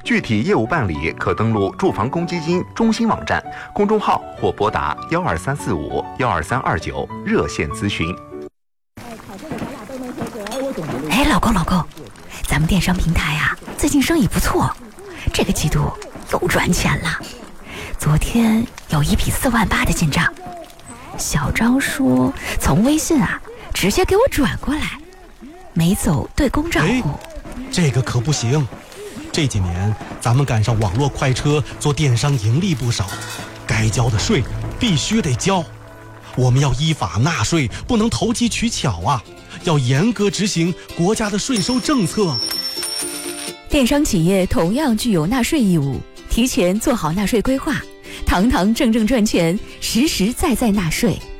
具体业务办理可登录住房公积金中心网站、公众号或拨打12345-12329热线咨询。 哎，老公，咱们电商平台啊，最近生意不错，这个季度又赚钱了。昨天有一笔4万8的进账，小张说从微信啊直接给我转过来，没走对公账户。 这个可不行，这几年咱们赶上网络快车，做电商盈利不少，该交的税必须得交。我们要依法纳税，不能投机取巧啊，要严格执行国家的税收政策。 电商企业同样具有纳税义务，提前做好纳税规划，堂堂正正赚钱，实实在在纳税。